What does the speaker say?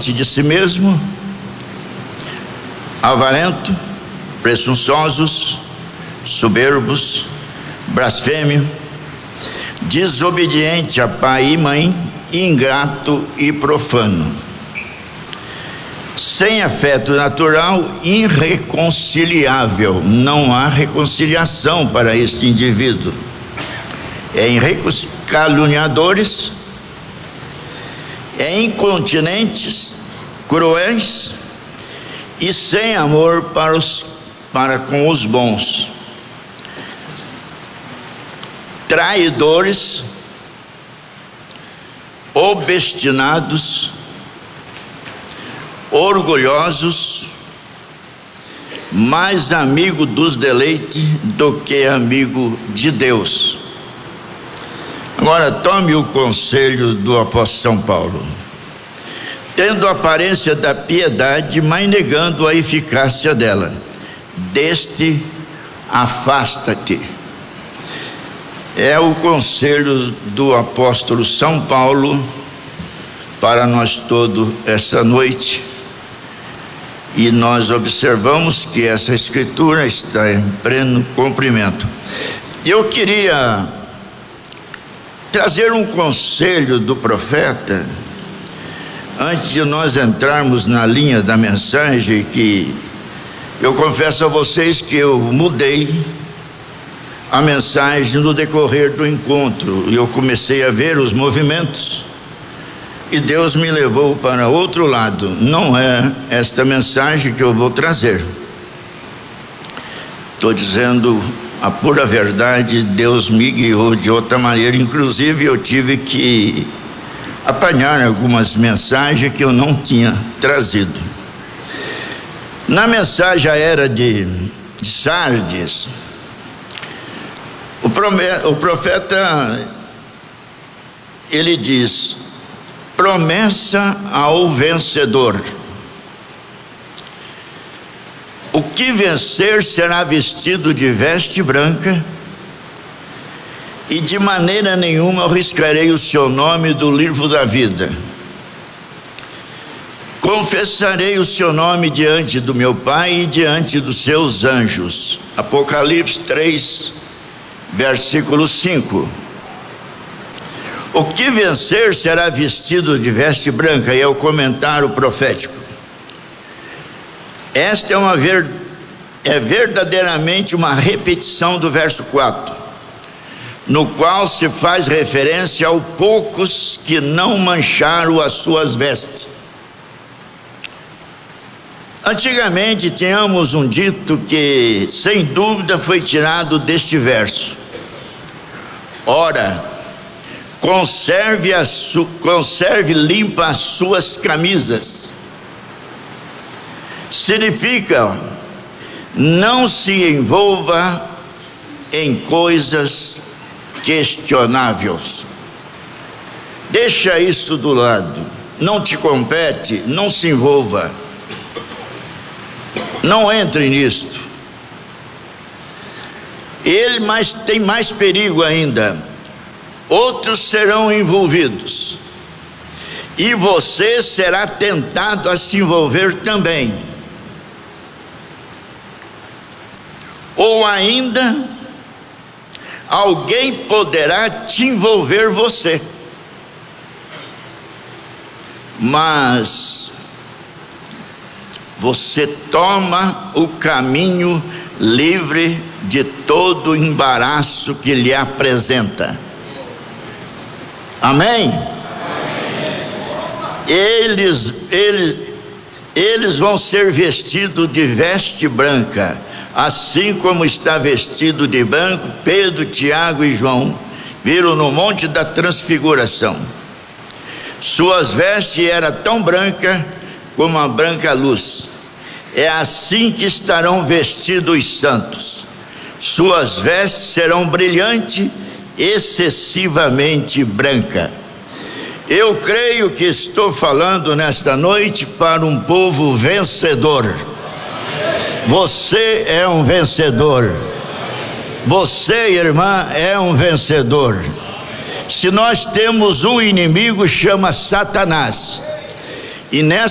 amante de si mesmo, avarento, presunçosos, soberbos, blasfêmio, desobediente a pai e mãe, ingrato e profano, sem afeto natural, irreconciliável. Não há reconciliação para este indivíduo. Caluniadores, incontinentes, cruéis e sem amor para com os bons, traidores, obstinados, orgulhosos, mais amigo dos deleites do que amigo de Deus. Agora tome o conselho do apóstolo São Paulo. Tendo a aparência da piedade, mas negando a eficácia dela, deste afasta-te. É o conselho do apóstolo São Paulo para nós todos essa noite. E nós observamos que essa escritura está em pleno cumprimento. Eu queria trazer um conselho do profeta, antes de nós entrarmos na linha da mensagem, que eu confesso a vocês que eu mudei a mensagem no decorrer do encontro, e eu comecei a ver os movimentos, e Deus me levou para outro lado. Não é esta mensagem que eu vou trazer. Estou dizendo a pura verdade. Deus me guiou de outra maneira. Inclusive eu tive que apanhar algumas mensagens que eu não tinha trazido. Na mensagem à era de Sardes, o profeta, ele diz: promessa ao vencedor. O que vencer será vestido de veste branca, e de maneira nenhuma arriscarei o seu nome do livro da vida. Confessarei o seu nome diante do meu Pai e diante dos seus anjos. Apocalipse 3, versículo 5. O que vencer será vestido de veste branca, e é o comentário profético. Esta é verdadeiramente uma repetição do verso 4, no qual se faz referência aos poucos que não mancharam as suas vestes. Antigamente tínhamos um dito que sem dúvida foi tirado deste verso: ora, conserve limpa as suas camisas. Significa, não se envolva em coisas questionáveis. Deixa isso do lado. Não te compete, não se envolva. Não entre nisto. Mas tem mais perigo ainda. Outros serão envolvidos, e você será tentado a se envolver também. Ou ainda, alguém poderá te envolver você. Mas você toma o caminho livre de todo o embaraço que lhe apresenta. Amém? Eles vão ser vestidos de veste branca, assim como está vestido de branco Pedro, Tiago e João viram no monte da transfiguração. Suas vestes eram tão brancas como a branca luz. É assim que estarão vestidos os santos. Suas vestes serão brilhantes, excessivamente branca. Eu creio que estou falando nesta noite para um povo vencedor. Você é um vencedor. Você, irmã, é um vencedor. Se nós temos um inimigo, chama Satanás. E nessa